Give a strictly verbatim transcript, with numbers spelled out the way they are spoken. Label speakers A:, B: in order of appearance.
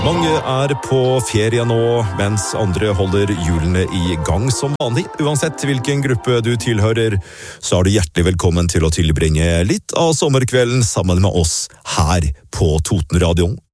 A: Mange er på ferie nå, mens andre holder hjulene i gang som vanlig. Uansett hvilken gruppe du tilhører, så er du hjertelig velkommen til å tilbringe litt av sommerkvelden sammen med oss her på Totenradioen.